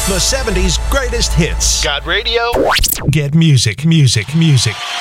The 70s greatest hits. Got radio? Get music, music, music.